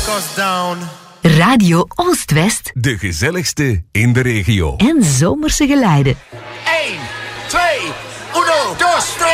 goes down. Radio Oost-West. De gezelligste in de regio. En zomerse geluiden. 1, 2, 1, 2, 3.